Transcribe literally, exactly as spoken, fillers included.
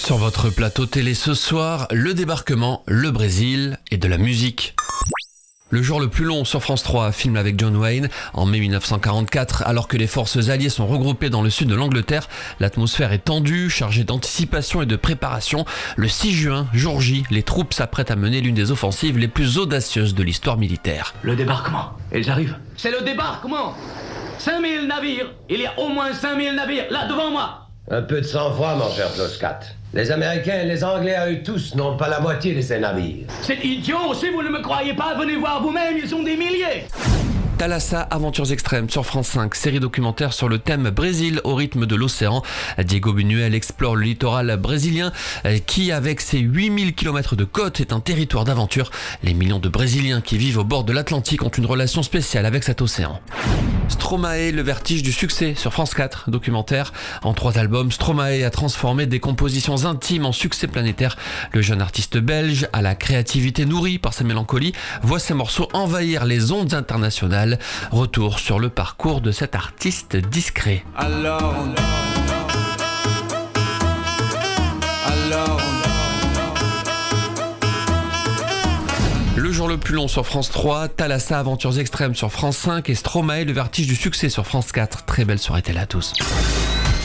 Sur votre plateau télé ce soir, le débarquement, le Brésil et de la musique. Le jour le plus long sur France trois, film avec John Wayne. En mai mille neuf cent quarante-quatre, alors que les forces alliées sont regroupées dans le sud de l'Angleterre, l'atmosphère est tendue, chargée d'anticipation et de préparation. Le six juin, jour J, les troupes s'apprêtent à mener l'une des offensives les plus audacieuses de l'histoire militaire. Le débarquement, ils arrivent. C'est le débarquement. cinq mille navires. Il y a au moins cinq mille navires, là, devant moi. Un peu de sang-froid, mon cher Floscat. Les Américains et les Anglais à eux tous n'ont pas la moitié de ces navires. C'est idiot, si vous ne me croyez pas, venez voir vous-même, ils sont des milliers. Thalassa, Aventures extrêmes sur France cinq, série documentaire sur le thème Brésil au rythme de l'océan. Diego Buñuel explore le littoral brésilien qui, avec ses huit mille kilomètres de côte, est un territoire d'aventure. Les millions de Brésiliens qui vivent au bord de l'Atlantique ont une relation spéciale avec cet océan. Stromae, le vertige du succès sur France quatre, documentaire. En trois albums, Stromae a transformé des compositions intimes en succès planétaire. Le jeune artiste belge, à la créativité nourrie par sa mélancolie, voit ses morceaux envahir les ondes internationales. Retour sur le parcours de cet artiste discret. Alors, alors, Le jour le plus long sur France trois, Thalassa, Aventures extrêmes sur France cinq et Stromae, le vertige du succès sur France quatre. Très belle soirée télé à tous.